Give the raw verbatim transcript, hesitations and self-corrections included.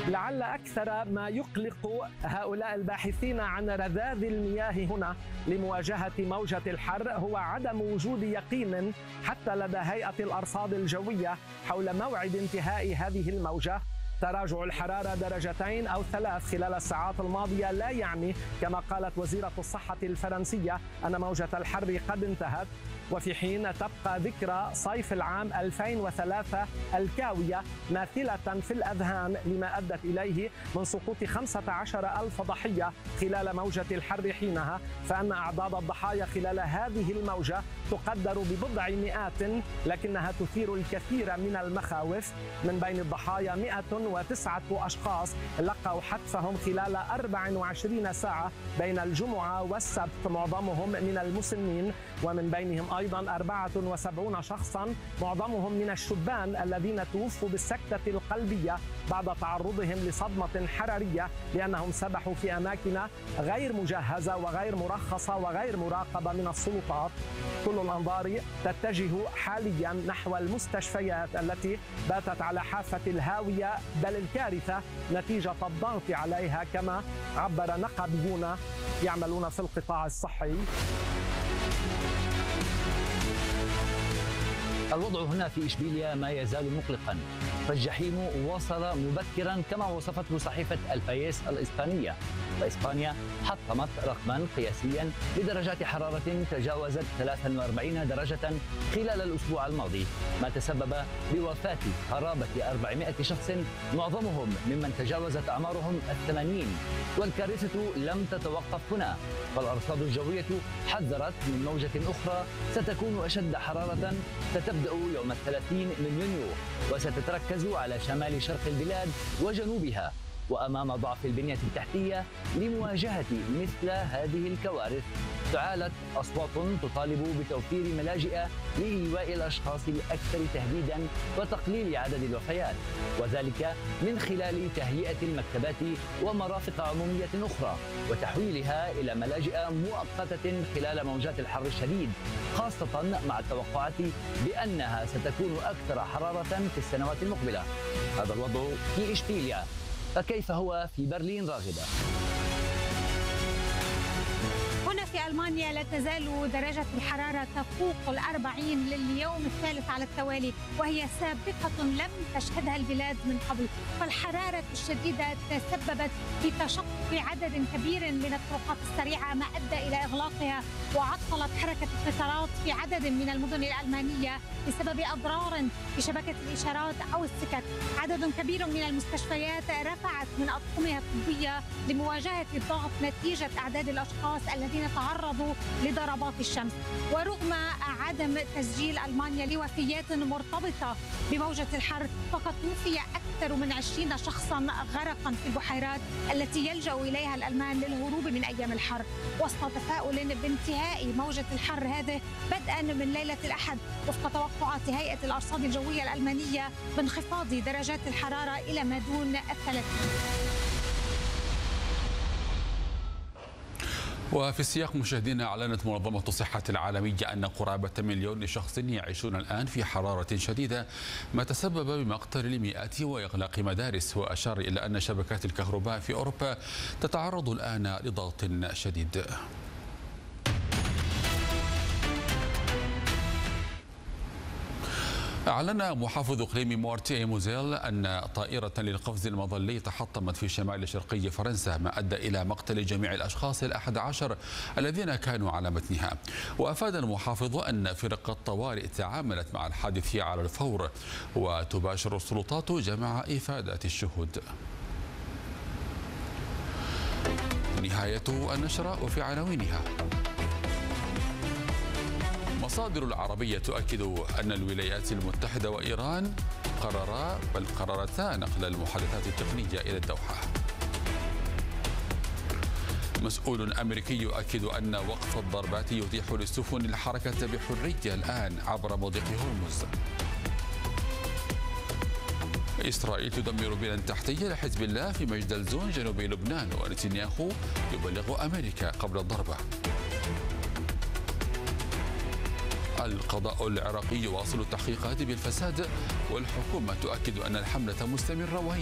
لعل أكثر ما يقلق هؤلاء الباحثين عن رذاذ المياه هنا لمواجهة موجة الحر هو عدم وجود يقين حتى لدى هيئة الأرصاد الجوية حول موعد انتهاء هذه الموجة. تراجع الحرارة درجتين أو ثلاث خلال الساعات الماضية لا يعني كما قالت وزيرة الصحة الفرنسية أن موجة الحر قد انتهت، وفي حين تبقى ذكرى صيف العام ألفين وثلاثة الكاوية ماثلة في الأذهان لما أدت إليه من سقوط خمسة عشر ألف ضحية خلال موجة الحر حينها، فأن أعداد الضحايا خلال هذه الموجة تقدر ببضع مئات، لكنها تثير الكثير من المخاوف. من بين الضحايا مئة وتسعة أشخاص لقوا حتفهم خلال أربع وعشرين ساعة بين الجمعة والسبت، معظمهم من المسنين، ومن بينهم أيضا أربعة وسبعين شخصا معظمهم من الشبان الذين توفوا بالسكتة القلبية بعد تعرضهم لصدمة حرارية لأنهم سبحوا في أماكن غير مجهزة وغير مرخصة وغير مراقبة من السلطات. كل الأنظار تتجه حاليا نحو المستشفيات التي باتت على حافة الهاوية بل الكارثة نتيجة الضغط عليها، كما عبر نقابيون يعملون في القطاع الصحي. الوضع هنا في إشبيلية ما يزال مقلقا، فالجحيم وصل مبكرا كما وصفته صحيفة البايس الإسبانية، فإسبانيا حطمت رقما قياسيا لدرجات حرارة تجاوزت ثلاثة وأربعين درجة خلال الأسبوع الماضي، ما تسبب بوفاة قرابة أربعمائة شخص معظمهم ممن تجاوزت أعمارهم الثمانين. والكارثة لم تتوقف هنا، فالأرصاد الجوية حذرت من موجة أخرى ستكون أشد حرارة ستبدأ يوم الثلاثين من يونيو وستتركز على شمال شرق البلاد وجنوبها. وأمام ضعف البنية التحتية لمواجهة مثل هذه الكوارث تعالت أصوات تطالب بتوفير ملاجئ لإيواء الأشخاص الأكثر تهديدا وتقليل عدد الوفيات، وذلك من خلال تهيئة المكتبات ومرافق عمومية أخرى وتحويلها إلى ملاجئ مؤقتة خلال موجات الحر الشديد، خاصة مع التوقعات بأنها ستكون أكثر حرارة في السنوات المقبلة. هذا الوضع في إشبيلية، فكيف هو في برلين راغدة؟ هنا في ألمانيا لا تزال درجة الحرارة تفوق الأربعين لليوم الثالث على التوالي، وهي سابقة لم تشهدها البلاد من قبل. فالحرارة الشديدة تسببت في تشقق عدد كبير من الطرقات السريعة ما أدى إلى إغلاقها وعطلت حركة القطارات في عدد من المدن الألمانية بسبب أضرار في شبكة الإشارات أو السكك. عدد كبير من المستشفيات رفعت من أطقمها الطبية لمواجهة الضغط نتيجة أعداد الأشخاص الذين تعرضوا لضربات الشمس. ورغم عدم تسجيل ألمانيا لوفيات مرتبطة بموجة الحر، فقد توفي أكثر من عشرين شخصا غرقا في البحيرات التي يلجأ إليها الألمان للهروب من أيام الحر، وسط تفاؤل بانتهاء موجة الحر هذه بدءا من ليلة الأحد وفق توقعات هيئة الأرصاد الجوية الألمانية بانخفاض درجات الحرارة إلى ما دون الثلاثين. وفي السياق مشاهدينا، أعلنت منظمة الصحة العالمية أن قرابة مليون شخص يعيشون الآن في حرارة شديدة، ما تسبب بمقتل المئات وإغلاق مدارس، وأشار إلى أن شبكات الكهرباء في أوروبا تتعرض الآن لضغط شديد. أعلن محافظ إقليم مورتي موزيل أن طائرة للقفز المظلي تحطمت في شمال شرقي فرنسا، ما أدى إلى مقتل جميع الأشخاص الأحد عشر الذين كانوا على متنها. وأفاد المحافظ أن فرق الطوارئ تعاملت مع الحادث على الفور، وتباشر السلطات جمع إفادات الشهود. نهاية النشرة وفي عناوينها: مصادر العربية تؤكد أن الولايات المتحدة وإيران قررا بل قررتا نقل المحادثات التقنية إلى الدوحة. مسؤول أمريكي يؤكد أن وقف الضربات يتيح للسفن الحركة بحرية الآن عبر مضيق هرمز. إسرائيل تدمر بنى تحتية لحزب الله في مجدل زون جنوبي لبنان، ونتنياهو يبلغ أمريكا قبل الضربة. القضاء العراقي يواصل التحقيقات بالفساد، والحكومة تؤكد أن الحملة مستمرة وهي